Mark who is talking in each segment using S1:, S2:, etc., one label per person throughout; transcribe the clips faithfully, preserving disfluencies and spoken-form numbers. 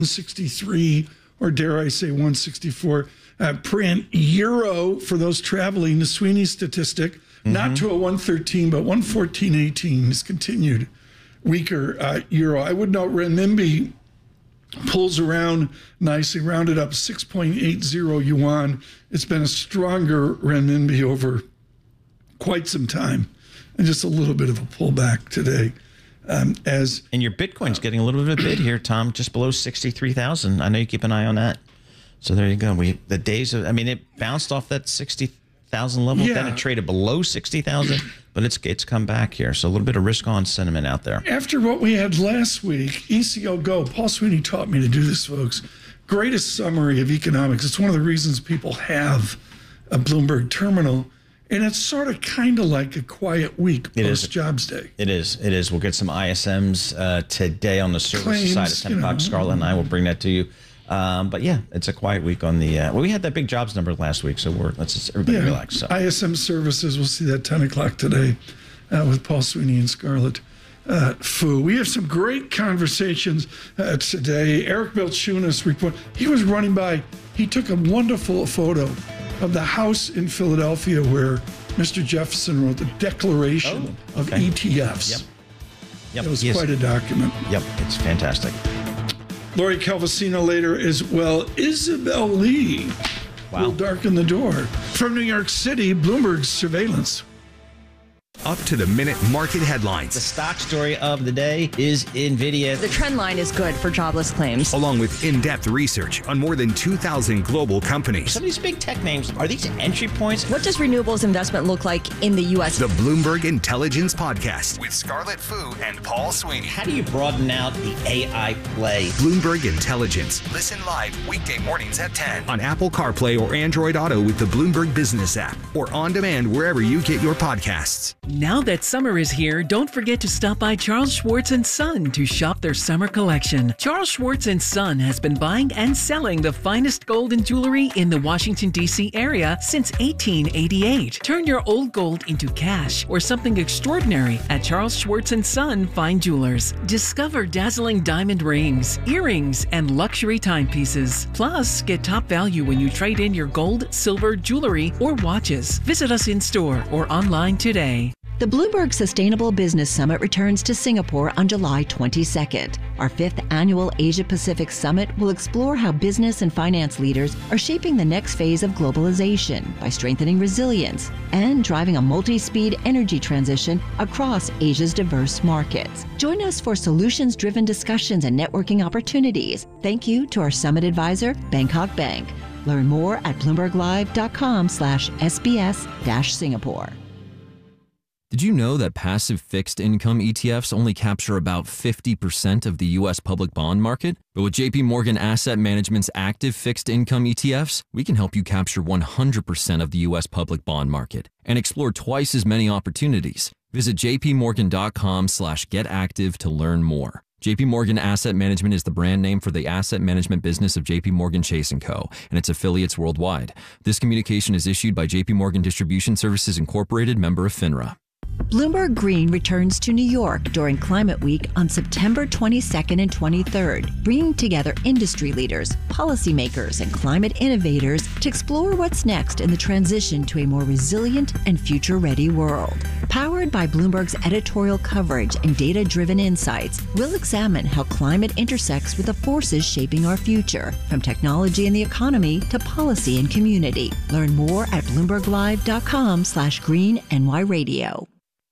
S1: sixty-three, or dare I say one sixty-four uh, print. Euro, for those traveling, the Sweeney statistic, mm-hmm. not to a one thirteen, but one fourteen eighteen is continued weaker uh, euro. I would note renminbi pulls around nicely, rounded up six point eight zero yuan. It's been a stronger renminbi over quite some time, and just a little bit of a pullback today. Um, as
S2: and your Bitcoin's uh, getting a little bit of a bid here, Tom, just below sixty-three thousand. I know you keep an eye on that. So there you go. We the days of, I mean, it bounced off that sixty thousand level,
S1: yeah.
S2: then it traded below sixty thousand, but it's it's come back here. So a little bit of risk on sentiment out there.
S1: After what we had last week, E C O Go, Paul Sweeney taught me to do this, folks. Greatest summary of economics. It's one of the reasons people have a Bloomberg terminal. And it's sort of kind of like a quiet week post-Jobs Day.
S2: It is. It is. We'll get some I S Ms uh, today on the services
S1: Claims,
S2: side at ten o'clock. Scarlett and I will bring that to you. Um, but, yeah, it's a quiet week on the uh, – well, we had that big jobs number last week, so we're let's just everybody
S1: yeah.
S2: relax. So.
S1: I S M services, we'll see that ten o'clock today uh, with Paul Sweeney and Scarlett uh, Fu. We have some great conversations uh, today. Eric Balchunas report. He was running by – he took a wonderful photo of the house in Philadelphia where Mister Jefferson wrote the Declaration
S2: oh,
S1: of
S2: okay.
S1: E T Fs.
S2: Yep. Yep.
S1: It was
S2: Yes.
S1: quite a document.
S2: Yep, it's fantastic.
S1: Lori Calvasino later as well. Isabel Lee
S2: wow.
S1: will darken the door. From New York City, Bloomberg's surveillance.
S3: Up to the minute market headlines.
S2: The stock story of the day is NVIDIA.
S4: The trend line is good for jobless claims.
S3: Along with in-depth research on more than two thousand global companies.
S2: Some of these big tech names, are these entry points?
S4: What does renewables investment look like in the U S?
S3: The Bloomberg Intelligence Podcast with Scarlett Fu and Paul Sweeney.
S2: How do you broaden out the A I play?
S3: Bloomberg Intelligence. Listen live weekday mornings at ten on Apple CarPlay or Android Auto with the Bloomberg Business app or on demand wherever you get your podcasts.
S5: Now that summer is here, don't forget to stop by Charles Schwartz and Son to shop their summer collection. Charles Schwartz and Son has been buying and selling the finest gold and jewelry in the Washington, D C area since eighteen eighty-eight. Turn your old gold into cash or something extraordinary at Charles Schwartz and Son Fine Jewelers. Discover dazzling diamond rings, earrings, and luxury timepieces. Plus, get top value when you trade in your gold, silver, jewelry, or watches. Visit us in store or online today.
S6: The Bloomberg Sustainable Business Summit returns to Singapore on July twenty-second. Our fifth annual Asia-Pacific Summit will explore how business and finance leaders are shaping the next phase of globalization by strengthening resilience and driving a multi-speed energy transition across Asia's diverse markets. Join us for solutions-driven discussions and networking opportunities. Thank you to our summit advisor, Bangkok Bank. Learn more at bloomberglive.com slash SBS dash Singapore.
S7: Did you know that passive fixed income E T Fs only capture about fifty percent of the U S public bond market? But with J P Morgan Asset Management's active fixed income E T Fs, we can help you capture one hundred percent of the U S public bond market and explore twice as many opportunities. Visit jpmorgan.com slash get active to learn more. J P Morgan Asset Management is the brand name for the asset management business of J P Morgan Chase and Co. and its affiliates worldwide. This communication is issued by J P Morgan Distribution Services Incorporated, member of FINRA.
S6: Bloomberg Green returns to New York during Climate Week on September twenty-second and twenty-third, bringing together industry leaders, policymakers, and climate innovators to explore what's next in the transition to a more resilient and future-ready world. Powered by Bloomberg's editorial coverage and data-driven insights, we'll examine how climate intersects with the forces shaping our future, from technology and the economy to policy and community. Learn more at bloomberglive.com slash green NY radio.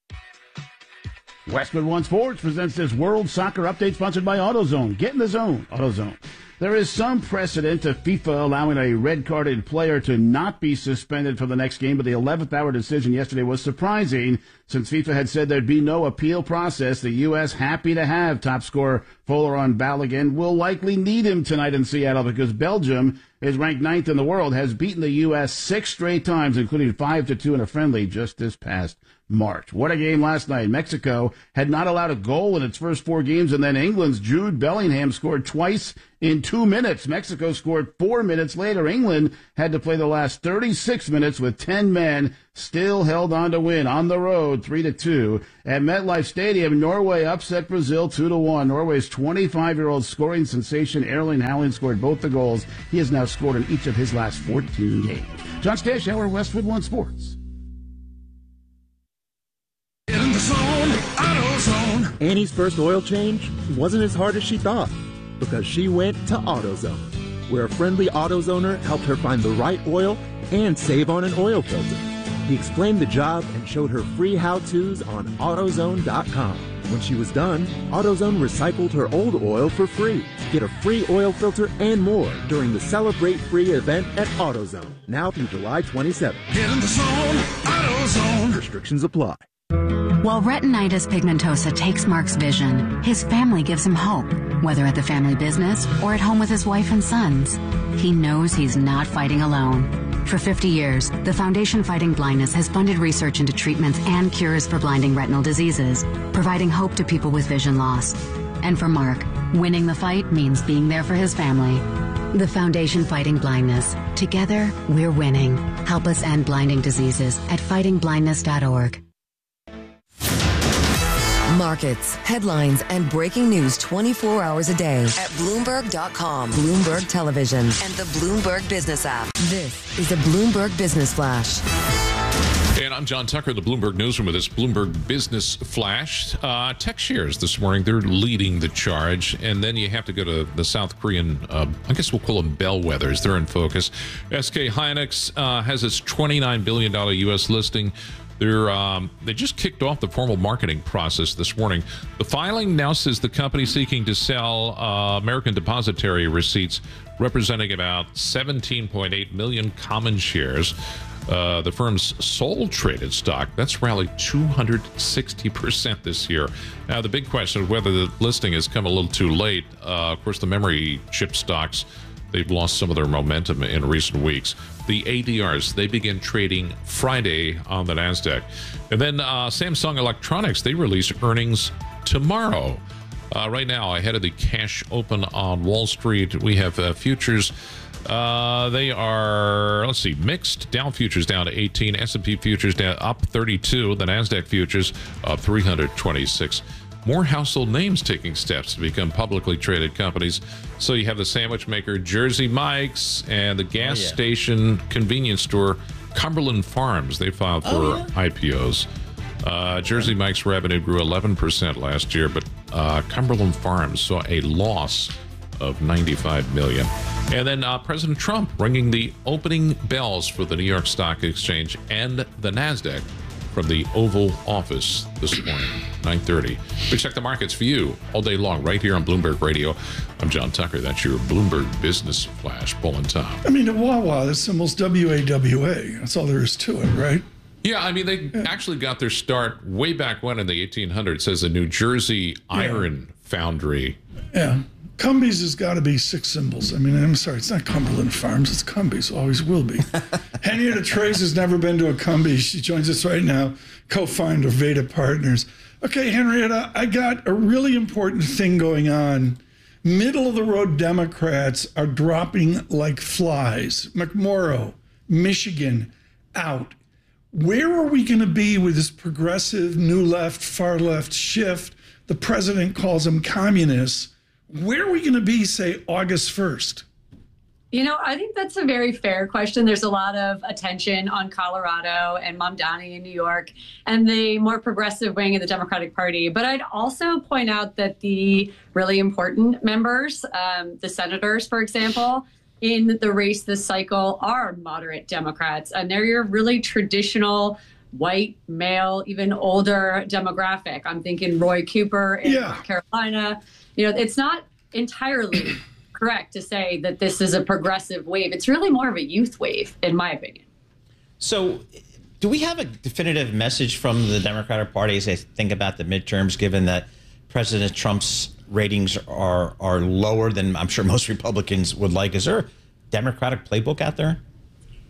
S8: Westwood One Sports presents this World Soccer Update sponsored by AutoZone. Get in the zone, AutoZone. There is some precedent to FIFA allowing a red-carded player to not be suspended for the next game, but the eleventh hour decision yesterday was surprising since FIFA had said there'd be no appeal process. The U S happy to have top scorer Folarin Balogun, will likely need him tonight in Seattle because Belgium is ranked ninth in the world, has beaten the U S six straight times, including five to two in a friendly just this past March. What a game last night. Mexico had not allowed a goal in its first four games, and then England's Jude Bellingham scored twice in two minutes. Mexico scored four minutes later. England had to play the last thirty-six minutes with ten men, still held on to win on the road three to two. At MetLife Stadium, Norway upset Brazil two to one. Norway's twenty-five-year-old scoring sensation Erling Haaland scored both the goals. He has now scored in each of his last fourteen games. John Stashower, Westwood One Sports.
S9: In the zone, AutoZone. Annie's first oil change wasn't as hard as she thought because she went to AutoZone, where a friendly AutoZoner helped her find the right oil and save on an oil filter. He explained the job and showed her free how-tos on AutoZone dot com. When she was done, AutoZone recycled her old oil for free. Get a free oil filter and more during the Celebrate Free event at AutoZone, now through July twenty-seventh.
S10: Get in the zone, AutoZone.
S9: Restrictions apply.
S11: While retinitis pigmentosa takes Mark's vision, his family gives him hope, whether at the family business or at home with his wife and sons. He knows he's not fighting alone. For fifty years, the Foundation Fighting Blindness has funded research into treatments and cures for blinding retinal diseases, providing hope to people with vision loss. And for Mark, winning the fight means being there for his family. The Foundation Fighting Blindness. Together, we're winning. Help us end blinding diseases at fighting blindness dot org.
S12: Markets, headlines, and breaking news twenty-four hours a day at Bloomberg dot com, Bloomberg Television, and the Bloomberg Business app. This is a Bloomberg Business Flash.
S13: And I'm John Tucker, the Bloomberg Newsroom with this Bloomberg Business Flash. Uh, tech shares this morning, they're leading the charge. And then you have to go to the South Korean, uh, I guess we'll call them bellwethers. They're in focus. S K Hynix uh, has its twenty-nine billion dollars U S listing. They're, um, they just kicked off the formal marketing process this morning. The filing now says the company seeking to sell uh, American depository receipts representing about seventeen point eight million common shares. Uh, the firm's sole traded stock, that's rallied two hundred sixty percent this year. Now, the big question is whether the listing has come a little too late. Uh, of course, the memory chip stocks, they've lost some of their momentum in recent weeks. The A D Rs, they begin trading Friday on the NASDAQ. And then uh, Samsung Electronics, they release earnings tomorrow. Uh, right now, ahead of the cash open on Wall Street, we have uh, futures. Uh, they are, let's see, mixed. Dow futures down to eighteen, S and P futures down up thirty-two, the NASDAQ futures up three hundred twenty-six. More household names taking steps to become publicly traded companies. So you have the sandwich maker Jersey Mike's and the gas oh, yeah. station convenience store Cumberland Farms. They filed for oh, yeah. I P Os. Uh, Jersey Mike's revenue grew eleven percent last year, but uh, Cumberland Farms saw a loss of ninety-five million dollars. And then uh, President Trump ringing the opening bells for the New York Stock Exchange and the NASDAQ from the Oval Office this morning, nine thirty. We check the markets for you all day long right here on Bloomberg Radio. I'm John Tucker. That's your Bloomberg Business Flash. Paul and Tom.
S1: I mean, the Wawa, the symbol's W A W A. That's all there is to it, right?
S13: Yeah, I mean, they yeah. actually got their start way back when in the eighteen hundreds as a New Jersey iron yeah. foundry.
S1: Yeah. Cumbies has got to be six symbols. I mean, I'm sorry, it's not Cumberland Farms, it's Cumbies, always will be. Henrietta Trace has never been to a Cumbies. She joins us right now, co-founder of Veda Partners. Okay, Henrietta, I got a really important thing going on. Middle-of-the-road Democrats are dropping like flies. McMorrow, Michigan, out. Where are we going to be with this progressive, new left, far left shift? The president calls them communists. Where are we going to be, say, August first?
S14: You know, I think that's a very fair question. There's a lot of attention on Colorado and Mamdani in New York and the more progressive wing of the Democratic Party. But I'd also point out that the really important members, um, the senators, for example, in the race this cycle are moderate Democrats. And they're your really traditional white, male, even older demographic. I'm thinking Roy Cooper in yeah. North Carolina. You know, it's not entirely correct to say that this is a progressive wave. It's really more of a youth wave, in my opinion.
S2: So do we have a definitive message from the Democratic Party as they think about the midterms, given that President Trump's ratings are, are lower than I'm sure most Republicans would like? Is there a Democratic playbook out there?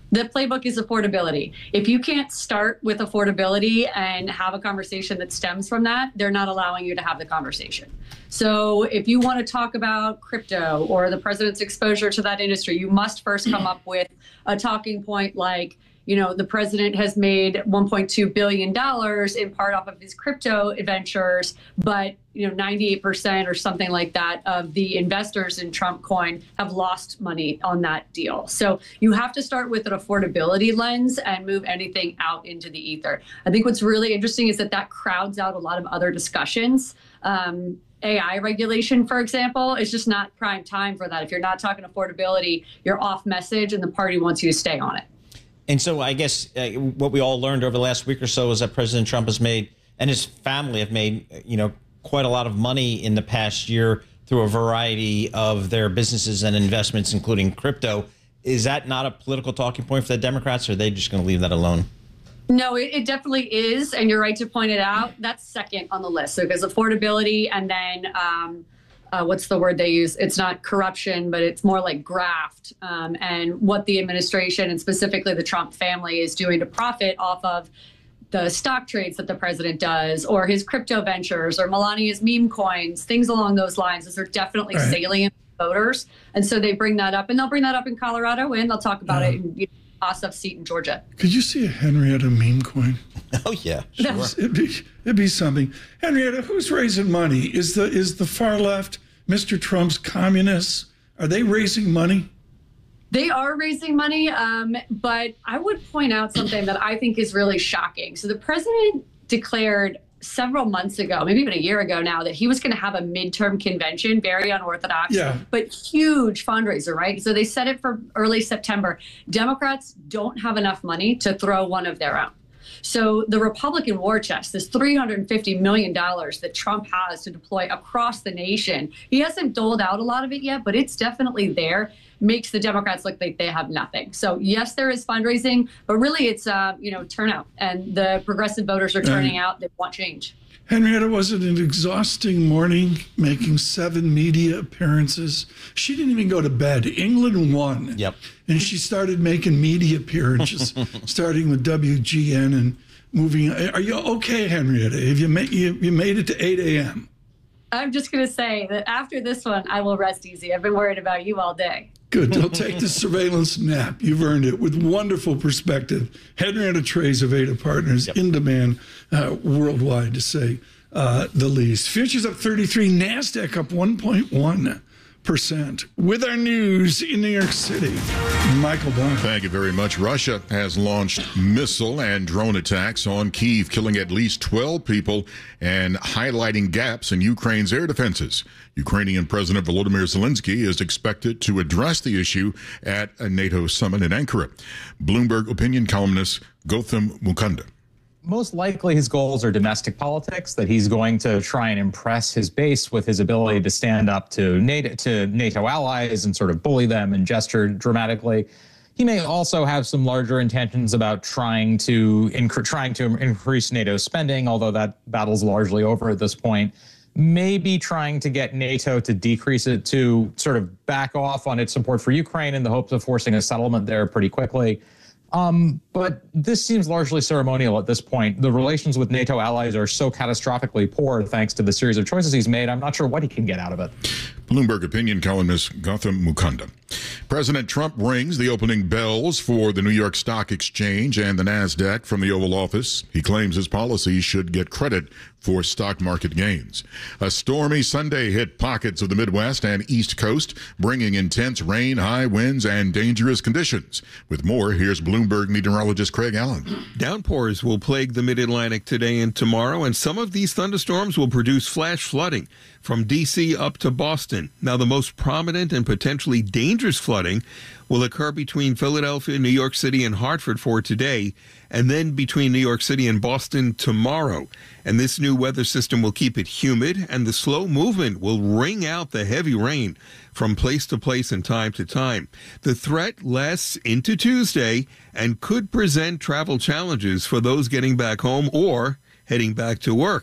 S14: The playbook is affordability. If you can't start with affordability and have a conversation that stems from that, they're not allowing you to have the conversation. So if you want to talk about crypto or the president's exposure to that industry, you must first come up with a talking point like, you know, the president has made one point two billion dollars in part off of his crypto ventures, but, you know, ninety-eight percent or something like that of the investors in Trump coin have lost money on that deal. So you have to start with an affordability lens and move anything out into the ether. I think what's really interesting is that that crowds out a lot of other discussions. Um, A I regulation, for example, is just not prime time for that. If you're not talking affordability, you're off message and the party wants you to stay on it.
S2: And so I guess uh, what we all learned over the last week or so is that President Trump has made, and his family have made, you know, quite a lot of money in the past year through a variety of their businesses and investments, including crypto. Is that not a political talking point for the Democrats, or are they just going to leave that alone?
S14: No, it, it definitely is. And you're right to point it out. That's second on the list. So because affordability and then um, uh, what's the word they use? It's not corruption, but it's more like graft. Um, and what the administration and specifically the Trump family is doing to profit off of the stock trades that the president does or his crypto ventures or Melania's meme coins, things along those lines. Those are definitely right. salient voters. And so they bring that up and they'll bring that up in Colorado and they'll talk about yeah. it in you know, Ossoff's seat in Georgia.
S1: Could you see a Henrietta meme coin?
S2: Oh, yeah, sure.
S1: It'd be, it'd be something. Henrietta, who's raising money? Is the is the far left, Mister Trump's communists, are they raising money?
S14: They are raising money, um, but I would point out something that I think is really shocking. So the president declared several months ago, maybe even a year ago now, that he was going to have a midterm convention, very unorthodox,
S1: yeah.
S14: but huge fundraiser, right? So they set it for early September. Democrats don't have enough money to throw one of their own. So the Republican war chest, this three hundred fifty million dollars that Trump has to deploy across the nation, he hasn't doled out a lot of it yet, but it's definitely there, makes the Democrats look like they have nothing. So yes, there is fundraising, but really it's, uh, you know, turnout. And the progressive voters are turning uh, out. They want change.
S1: Henrietta, was it an exhausting morning making seven media appearances? She didn't even go to bed. England won.
S2: Yep.
S1: And she started making media appearances, starting with W G N and moving. Are you okay, Henrietta? Have you made, you, you made it to eight a.m.?
S14: I'm just going to say that after this one, I will rest easy. I've been worried about you all day.
S1: Good. Don't take the surveillance nap. You've earned it with wonderful perspective. Henrietta Trays of Ada Partners, yep. in demand uh, worldwide, to say uh, the least. Futures up thirty-three, NASDAQ up one point one percent. With our news in New York City, Michael Dunn.
S15: Thank you very much. Russia has launched missile and drone attacks on Kyiv, killing at least twelve people and highlighting gaps in Ukraine's air defenses. Ukrainian President Volodymyr Zelensky is expected to address the issue at a NATO summit in Ankara. Bloomberg opinion columnist Gautam Mukunda.
S16: Most likely his goals are domestic politics, that he's going to try and impress his base with his ability to stand up to NATO, to NATO allies and sort of bully them and gesture dramatically. He may also have some larger intentions about trying to inc- trying to increase NATO spending, although that battle's largely over at this point. Maybe trying to get NATO to decrease it, to sort of back off on its support for Ukraine in the hopes of forcing a settlement there pretty quickly. Um, but this seems largely ceremonial at this point. The relations with NATO allies are so catastrophically poor thanks to the series of choices he's made. I'm not sure what he can get out of it.
S15: Bloomberg opinion columnist Gautam Mukunda. President Trump rings the opening bells for the New York Stock Exchange and the NASDAQ from the Oval Office. He claims his policies should get credit for stock market gains. A stormy Sunday hit pockets of the Midwest and East Coast, bringing intense rain, high winds, and dangerous conditions. With more, here's Bloomberg meteorologist Craig Allen.
S17: Downpours will plague the Mid-Atlantic today and tomorrow, and some of these thunderstorms will produce flash flooding from D C up to Boston. Now, the most prominent and potentially dangerous flooding will occur between Philadelphia, New York City, and Hartford for today, and then between New York City and Boston tomorrow. And this new weather system will keep it humid, and the slow movement will wring out the heavy rain from place to place and time to time. The threat lasts into Tuesday and could present travel challenges for those getting back home or heading back to work.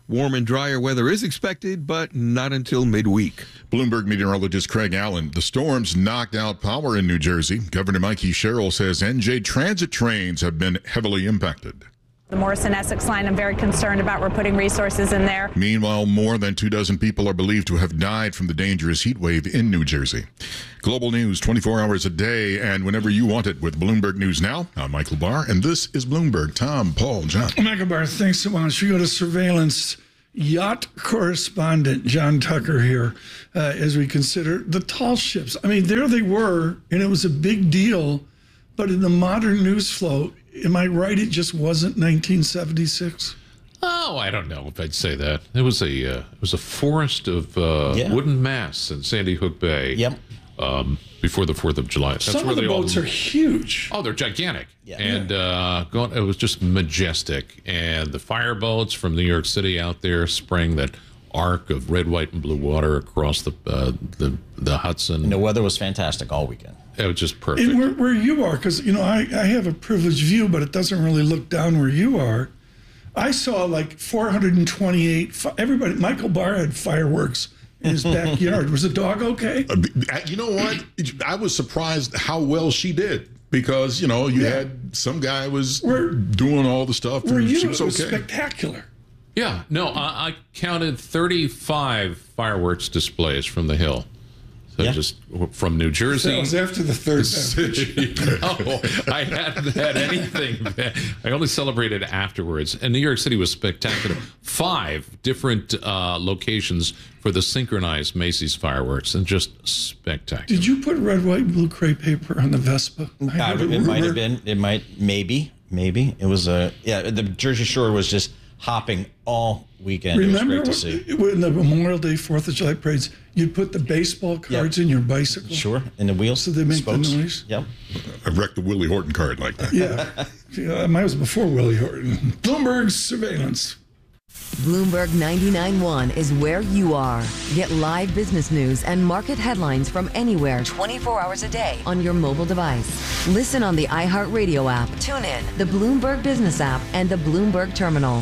S17: Warm and drier weather is expected, but not until midweek.
S15: Bloomberg meteorologist Craig Allen. The storms knocked out power in New Jersey. Governor Mikey Sherrill says N J Transit trains have been heavily impacted.
S18: The Morrison-Essex line, I'm very concerned about. We're putting resources in there.
S15: Meanwhile, more than two dozen people are believed to have died from the dangerous heat wave in New Jersey. Global news twenty-four hours a day and whenever you want it with Bloomberg News Now. I'm Michael Barr, and this is Bloomberg. Tom, Paul, John.
S1: Michael Barr, thanks so much. We go to surveillance yacht correspondent John Tucker here uh, as we consider the tall ships. I mean, there they were, and it was a big deal, but in the modern news flow, am I right? It just wasn't nineteen seventy-six.
S13: Oh, I don't know if I'd say that. It was a uh, it was a forest of uh, yeah. wooden masts in Sandy Hook Bay.
S2: Yep.
S13: Um, before the Fourth of July. That's
S1: Some
S13: where
S1: of the
S13: they
S1: boats
S13: all,
S1: are huge.
S13: Oh, they're gigantic.
S2: Yeah.
S13: And uh, going, it was just majestic. And the fireboats from New York City out there spraying that arc of red, white, and blue water across the uh, the the Hudson.
S2: And the weather was fantastic all weekend.
S13: It was just perfect.
S1: And where, where you are, because, you know, I, I have a privileged view, but it doesn't really look down where you are. I saw like four hundred twenty-eight, everybody, Michael Barr had fireworks in his backyard. Was the dog okay?
S15: Uh, you know what? I was surprised how well she did. Because, you know, you yeah. had some guy was
S1: where,
S15: doing all the stuff.
S1: Where
S15: and
S1: you,
S15: she was
S1: it was
S15: okay.
S1: spectacular.
S13: Yeah, no, I, I counted thirty-five fireworks displays from the Hill. So yeah. just from New Jersey.
S1: That was after the third beverage.
S13: No, I hadn't had anything. I only celebrated afterwards. And New York City was spectacular. Five different uh, locations for the synchronized Macy's fireworks, and just spectacular.
S1: Did you put red, white, and blue crepe paper on the Vespa?
S2: I uh, it it might have been. It might, maybe, maybe. It was a, yeah, the Jersey Shore was just hopping all weekend.
S1: Remember
S2: it was great to see.
S1: When the Memorial Day, Fourth of July parades, you'd put the baseball cards yep. in your bicycle.
S2: Sure, and the wheels.
S1: So they make
S2: spokes.
S1: the noise.
S2: Yep.
S15: I wrecked the Willie Horton card like that.
S1: Yeah. yeah mine was before Willie Horton. Bloomberg surveillance.
S12: Bloomberg ninety-nine point one is where you are. Get live business news and market headlines from anywhere twenty-four hours a day on your mobile device. Listen on the iHeartRadio app, tune in, the Bloomberg Business app, and the Bloomberg Terminal.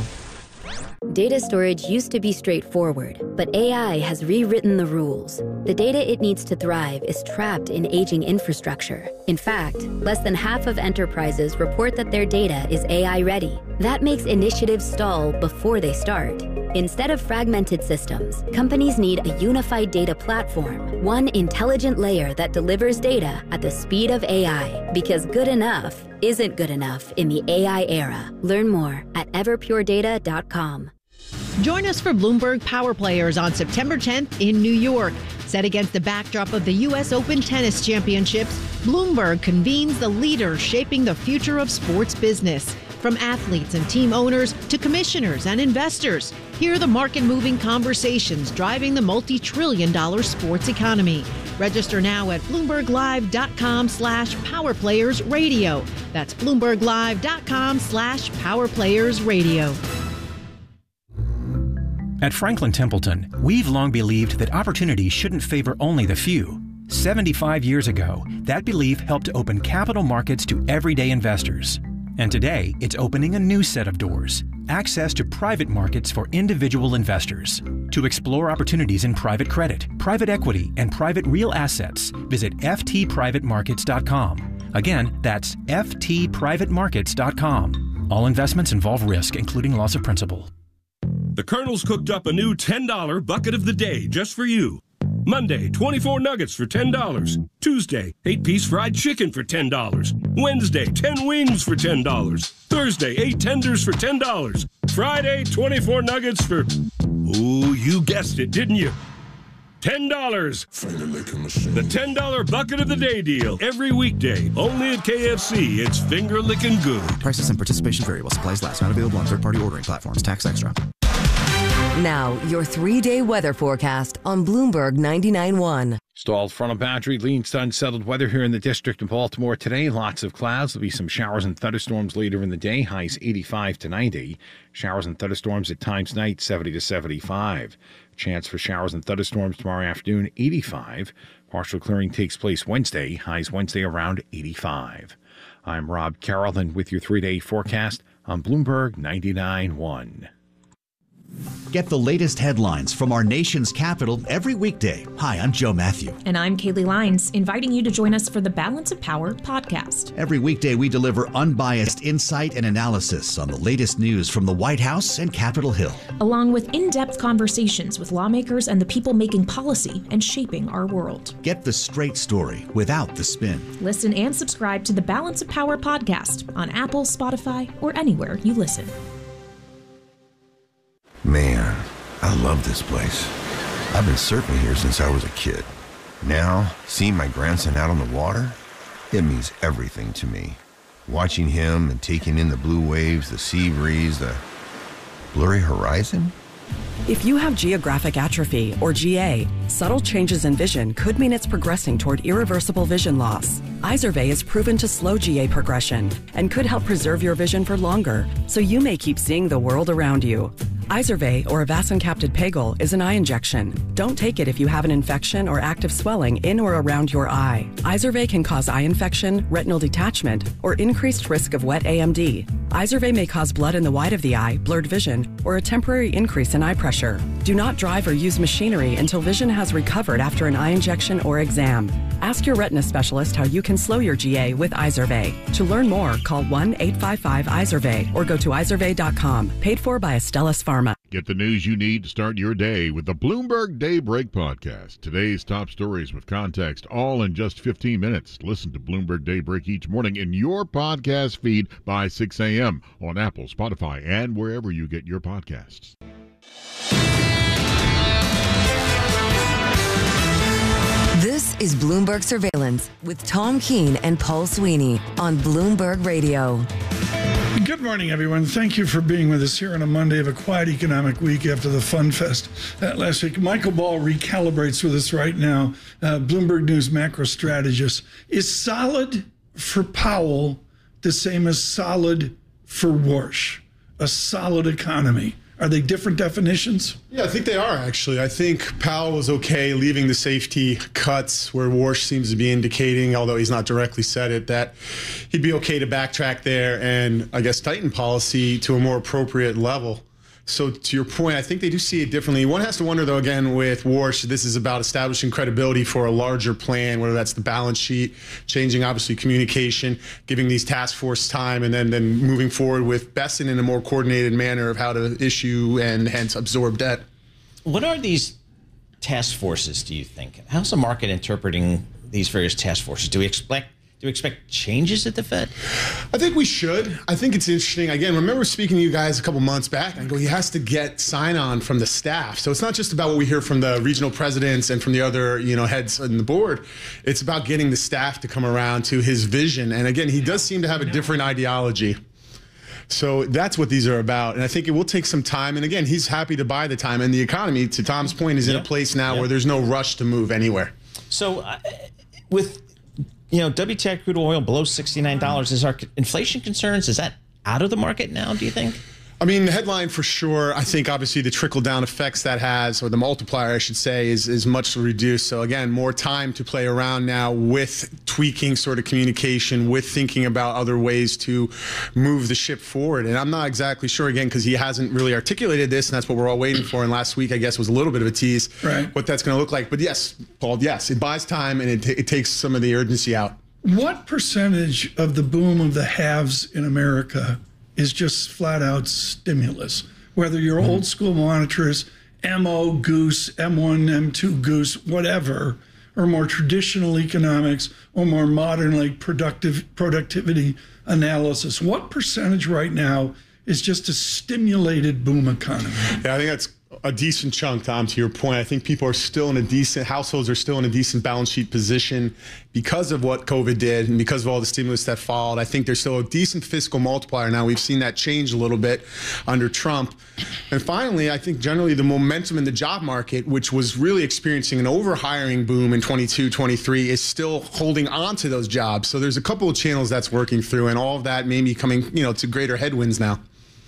S19: Data storage used to be straightforward, but A I has rewritten the rules. The data it needs to thrive is trapped in aging infrastructure. In fact, less than half of enterprises report that their data is A I ready. That makes initiatives stall before they start. Instead of fragmented systems, companies need a unified data platform, one intelligent layer that delivers data at the speed of A I. Because good enough isn't good enough in the A I era. Learn more at everpure data dot com.
S20: Join us for Bloomberg Power Players on September tenth in New York. Set against the backdrop of the U S Open Tennis Championships, Bloomberg convenes the leaders shaping the future of sports business. From athletes and team owners to commissioners and investors, hear the market-moving conversations driving the multi-trillion dollar sports economy. Register now at bloomberg live dot com slash power players radio. That's bloomberg live dot com slash power players radio.
S21: At Franklin Templeton, we've long believed that opportunity shouldn't favor only the few. seventy-five years ago, that belief helped open capital markets to everyday investors. And today, it's opening a new set of doors, access to private markets for individual investors. To explore opportunities in private credit, private equity, and private real assets, visit f t private markets dot com. Again, that's f t private markets dot com. All investments involve risk, including loss of principal.
S22: The Colonel's cooked up a new ten dollar bucket of the day just for you. Monday, twenty-four nuggets for ten dollars. Tuesday, eight piece fried chicken for ten dollars. Wednesday, ten wings for ten dollars. Thursday, eight tenders for ten dollars. Friday, twenty-four nuggets for... Ooh, you guessed it, didn't you? ten dollars. The ten dollar bucket of the day deal. Every weekday, only at K F C. It's finger licking good.
S23: Prices and participation vary while supplies last. Not available on third-party ordering platforms. Tax extra.
S12: Now, your three-day weather forecast on Bloomberg ninety-nine point one.
S24: Stalled front of boundary leads to unsettled weather here in the district of Baltimore today. Lots of clouds. There'll be some showers and thunderstorms later in the day. Highs eighty-five to ninety. Showers and thunderstorms at times night, seventy to seventy-five. Chance for showers and thunderstorms tomorrow afternoon, eighty-five. Partial clearing takes place Wednesday. Highs Wednesday around eighty-five. I'm Rob Carroll, and with your three-day forecast on Bloomberg ninety-nine point one.
S3: Get the latest headlines from our nation's capital every weekday. Hi, I'm Joe Matthew.
S4: And I'm Kaylee Lyons, inviting you to join us for the Balance of Power podcast.
S3: Every weekday, we deliver unbiased insight and analysis on the latest news from the White House and Capitol Hill,
S4: along with in-depth conversations with lawmakers and the people making policy and shaping our world.
S3: Get the straight story without the spin.
S4: Listen and subscribe to the Balance of Power podcast on Apple, Spotify, or anywhere you listen.
S5: Man, I love this place. I've been surfing here since I was a kid. Now, seeing my grandson out on the water, it means everything to me. Watching him and taking in the blue waves, the sea breeze, the blurry horizon.
S7: If you have geographic atrophy, or G A, subtle changes in vision could mean it's progressing toward irreversible vision loss. Izervay is proven to slow G A progression and could help preserve your vision for longer, so you may keep seeing the world around you. Izervay, or avacincaptad pegol, is an eye injection. Don't take it if you have an infection or active swelling in or around your eye. Izervay can cause eye infection, retinal detachment, or increased risk of wet A M D. Izervay may cause blood in the white of the eye, blurred vision, or a temporary increase in eye pressure. Do not drive or use machinery until vision has recovered after an eye injection or exam. Ask your retina specialist how you can slow your G A with Izervay. To learn more, call one eight five five Izervay or go to izervay dot com. Paid for by Astellas Pharma.
S15: Get the news you need to start your day with the Bloomberg Daybreak podcast. Today's top stories with context, all in just fifteen minutes. Listen to Bloomberg Daybreak each morning in your podcast feed by six a.m. on Apple, Spotify, and wherever you get your podcasts.
S12: This is Bloomberg Surveillance with Tom Keene and Paul Sweeney on Bloomberg Radio.
S1: Good morning, everyone. Thank you for being with us here on a Monday of a quiet economic week after the Fun Fest uh, last week. Michael Ball recalibrates with us right now, uh, Bloomberg News macro strategist. Is solid for Powell the same as solid for Warsh? A solid economy. Are they different definitions?
S25: Yeah, I think they are, actually. I think Powell was okay leaving the safety cuts where Warsh seems to be indicating, although he's not directly said it, that he'd be okay to backtrack there and, I guess, tighten policy to a more appropriate level. So to your point, I think they do see it differently. One has to wonder, though, again, with Warsh, this is about establishing credibility for a larger plan, whether that's the balance sheet, changing, obviously, communication, giving these task force time, and then, then moving forward with Bessent in a more coordinated manner of how to issue and hence absorb debt.
S2: What are these task forces, do you think? How's the market interpreting these various task forces? Do we expect Do we expect changes at the Fed?
S25: I think we should. I think it's interesting. Again, remember speaking to you guys a couple months back, and I go, he has to get sign-on from the staff. So it's not just about what we hear from the regional presidents and from the other, you know, heads on the board. It's about getting the staff to come around to his vision. And again, he does seem to have a different ideology. So that's what these are about. And I think it will take some time. And again, he's happy to buy the time. And the economy, to Tom's point, is yeah. in a place now yeah. where there's no rush to move anywhere.
S2: So uh, with... You know, W T I crude oil below sixty-nine dollars. Is our inflation concerns, is that out of the market now, do you think?
S25: I mean, the headline for sure, I think obviously the trickle-down effects that has, or the multiplier, I should say, is, is much reduced. So again, more time to play around now with tweaking sort of communication, with thinking about other ways to move the ship forward. And I'm not exactly sure, again, because he hasn't really articulated this, and that's what we're all waiting for. And last week, I guess, was a little bit of a tease, right, what that's going to look like. But yes, Paul, yes, it buys time, and it, t- it takes some of the urgency out.
S1: What percentage of the boom of the haves in America is just flat out stimulus? Whether you're mm-hmm. old school monitors, M O Goose, M one, M two Goose, whatever, or more traditional economics, or more modern like productive productivity analysis. What percentage right now is just a stimulated boom economy?
S25: Yeah, I think that's a decent chunk, Tom, to your point. I think people are still in a decent, households are still in a decent balance sheet position because of what COVID did and because of all the stimulus that followed. I think there's still a decent fiscal multiplier now. We've seen that change a little bit under Trump. And finally, I think generally the momentum in the job market, which was really experiencing an overhiring boom in twenty-two, twenty-three, is still holding on to those jobs. So there's a couple of channels that's working through, and all of that may be coming, you know, to greater headwinds now.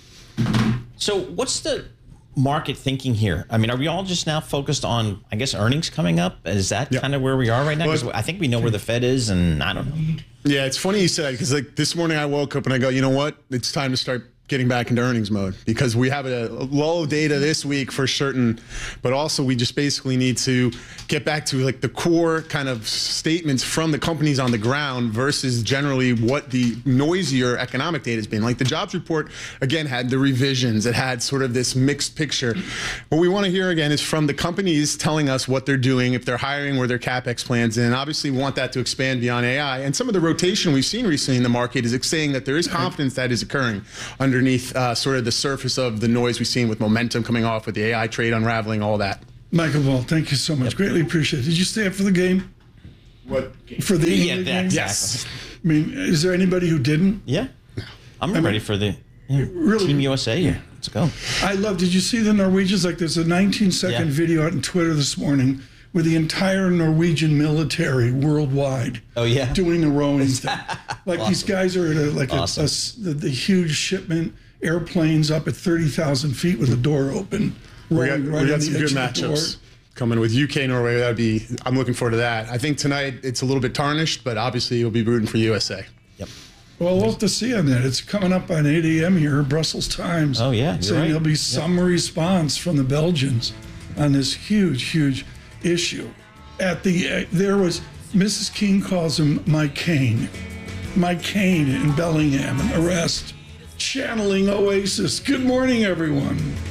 S2: So what's the market thinking here? I mean, are we all just now focused on, I guess, earnings coming up? Is that yep. kind of where we are right now? Because I think we know where the Fed is, and I don't know.
S25: Yeah, it's funny you said, because like this morning I woke up and I go, you know what? It's time to start getting back into earnings mode, because we have a low data this week for certain, but also we just basically need to get back to like the core kind of statements from the companies on the ground versus generally what the noisier economic data has been. Like the jobs report, again, had the revisions. It had sort of this mixed picture. What we want to hear again is from the companies telling us what they're doing, if they're hiring, where their CapEx plans in. Obviously, we want that to expand beyond A I. And some of the rotation we've seen recently in the market is saying that there is confidence that is occurring under underneath uh, sort of the surface of the noise we've seen with momentum coming off, with the A I trade unraveling, all that.
S1: Michael Ball, thank you so much. Yep. Greatly appreciate it. Did you stay up for the game?
S25: What?
S1: For the
S2: yeah,
S1: game?
S2: Exactly.
S1: Yes. I mean, is there anybody who didn't?
S2: Yeah. I'm
S1: I
S2: ready
S1: mean,
S2: for the yeah,
S1: really,
S2: Team U S A here. Let's go.
S1: I love, did you see the Norwegians? Like there's a nineteen second yeah. video out on Twitter this morning with the entire Norwegian military worldwide.
S2: Oh yeah,
S1: doing the rowing thing. Like awesome. These guys are at a, like
S2: awesome.
S1: a, a, the, the huge shipment airplanes up at thirty thousand feet with the door open.
S25: We got, right we got some good matchups coming with U K Norway. That'd be. I'm looking forward to that. I think tonight it's a little bit tarnished, but obviously you'll be rooting for U S A.
S2: Yep.
S1: Well, we'll have to see on that. It's coming up on eight a m here, Brussels Times.
S2: Oh yeah,
S1: saying
S2: right.
S1: there'll be some yep. response from the Belgians on this huge, huge issue. At the uh, there was Missus King calls him Mike Cain, Mike Cain in Bellingham, an arrest, channeling Oasis. Good morning, everyone.